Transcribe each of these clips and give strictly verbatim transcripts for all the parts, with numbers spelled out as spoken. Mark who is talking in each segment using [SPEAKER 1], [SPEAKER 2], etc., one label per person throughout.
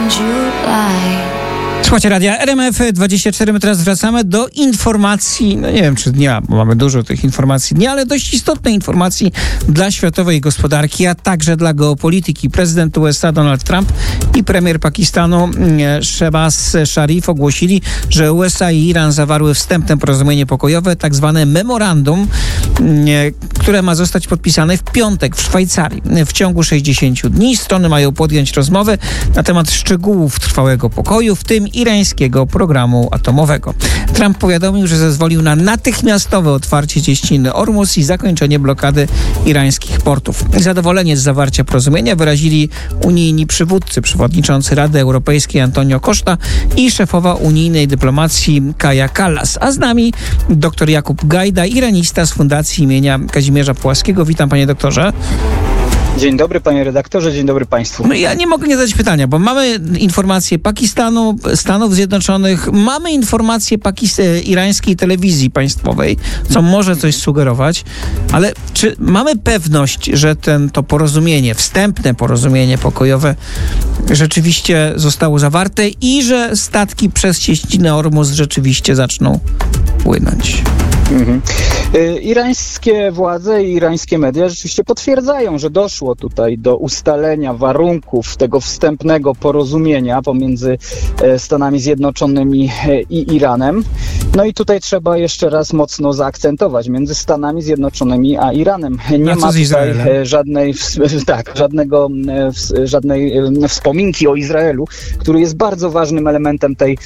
[SPEAKER 1] Słuchajcie radia R M F dwadzieścia cztery, my teraz wracamy do informacji, no nie wiem czy dnia, bo mamy dużo tych informacji dnia, ale dość istotnej informacji dla światowej gospodarki, a także dla geopolityki. Prezydent U S A Donald Trump i premier Pakistanu Shehbaz Sharif ogłosili, że U S A i Iran zawarły wstępne porozumienie pokojowe, tak zwane memorandum, które ma zostać podpisane w piątek w Szwajcarii. W ciągu sześćdziesięciu dni strony mają podjąć rozmowy na temat szczegółów trwałego pokoju, w tym irańskiego programu atomowego. Trump powiadomił, że zezwolił na natychmiastowe otwarcie cieśniny Ormus i zakończenie blokady irańskich portów. Zadowolenie z zawarcia porozumienia wyrazili unijni przywódcy, przewodniczący Rady Europejskiej Antonio Costa i szefowa unijnej dyplomacji Kaja Kallas. A z nami dr Jakub Gajda, iranista z Fundacji imienia Kazimierza Pułaskiego. Witam, panie doktorze.
[SPEAKER 2] Dzień dobry, panie redaktorze, dzień dobry państwu.
[SPEAKER 1] No ja nie mogę nie zadać pytania, bo mamy informacje Pakistanu, Stanów Zjednoczonych, mamy informacje pakist- irańskiej telewizji państwowej, co może coś sugerować, ale czy mamy pewność, że ten, to porozumienie, wstępne porozumienie pokojowe rzeczywiście zostało zawarte i że statki przez cieśninę Ormus rzeczywiście zaczną płynąć?
[SPEAKER 2] Mhm. Irańskie władze i irańskie media rzeczywiście potwierdzają, że doszło tutaj do ustalenia warunków tego wstępnego porozumienia pomiędzy Stanami Zjednoczonymi i Iranem. No i tutaj trzeba jeszcze raz mocno zaakcentować między Stanami Zjednoczonymi a Iranem. Nie ma tutaj żadnej, tak, żadnego, żadnej wspominki o Izraelu, który jest bardzo ważnym elementem tej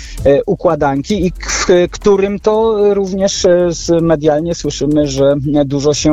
[SPEAKER 2] układanki i w którym to również z medialnie słyszymy, że dużo się